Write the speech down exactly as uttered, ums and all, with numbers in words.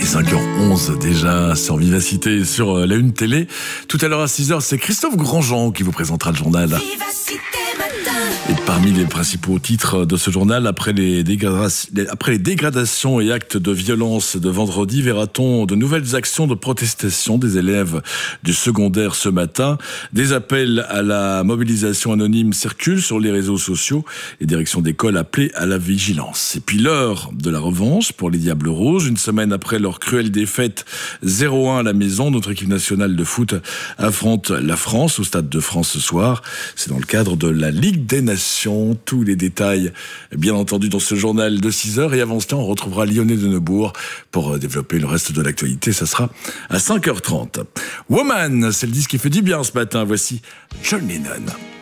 cinq heures onze déjà sur Vivacité sur la Une Télé. Tout à l'heure à six heures, c'est Christophe Grandjean qui vous présentera le journal. Vivacité Matin. Et parmi les principaux titres de ce journal, après les, dégradations, après les dégradations et actes de violence de vendredi, verra-t-on de nouvelles actions de protestation des élèves du secondaire ce matin. Des appels à la mobilisation anonyme circulent sur les réseaux sociaux. Les directions d'école appelées à la vigilance. Et puis l'heure de la revanche pour les Diables Rouges. Une semaine après leur cruelle défaite zéro un à la maison, notre équipe nationale de foot affronte la France au Stade de France ce soir. C'est dans le cadre de la Ligue des Nations. Tous les détails, bien entendu, dans ce journal de six heures. Et avant cela, on retrouvera Lionel de Neubourg pour développer le reste de l'actualité. Ça sera à cinq heures trente. Woman, c'est le disque qui fait du bien ce matin. Voici John Lennon.